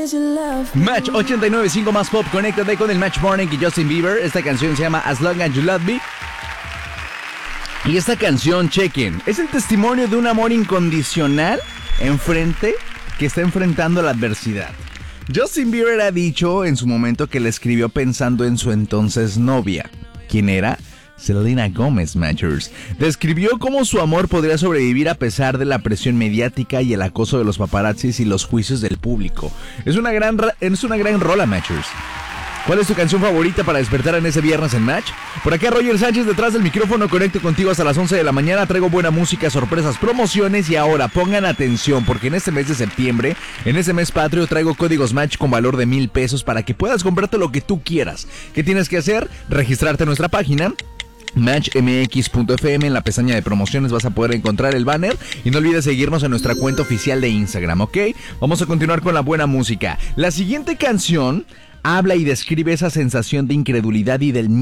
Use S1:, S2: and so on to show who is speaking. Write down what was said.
S1: Match 89.5 más pop, conéctate con el Match Morning y Justin Bieber. Esta canción se llama As Long As You Love Me. Y esta canción, chequen, es el testimonio de un amor incondicional que está enfrentando la adversidad. Justin Bieber ha dicho en su momento que la escribió pensando en su entonces novia. ¿Quién era? Selena Gomez, Matchers. Describió cómo su amor podría sobrevivir a pesar de la presión mediática y el acoso de los paparazzis y los juicios del público. Es una gran rola, Matchers. ¿Cuál es tu canción favorita para despertar en ese viernes en Match? Por acá Roger Sánchez detrás del micrófono, conecto contigo hasta las 11 de la mañana, traigo buena música, sorpresas, promociones y ahora pongan atención porque en este mes de septiembre, en ese mes patrio, traigo códigos Match con valor de $1,000 para que puedas comprarte lo que tú quieras. ¿Qué tienes que hacer? Registrarte en nuestra página matchmx.fm, en la pestaña de promociones vas a poder encontrar el banner y no olvides seguirnos en nuestra cuenta oficial de Instagram, ¿ok? Vamos a continuar con la buena música. La siguiente canción habla y describe esa sensación de incredulidad y del